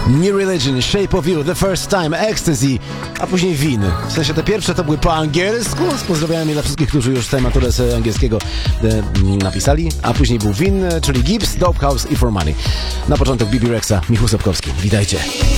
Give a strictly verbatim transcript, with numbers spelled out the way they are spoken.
New Religion, Shape of You, The First Time, Ecstasy, a później Win. W sensie te pierwsze to były po angielsku, pozdrawiam dla wszystkich, którzy już tę maturę z angielskiego e, napisali, a później był Win, czyli Gibbs, Dope House i For Money. Na początek B B Rexa, Michał Sapkowski. Witajcie.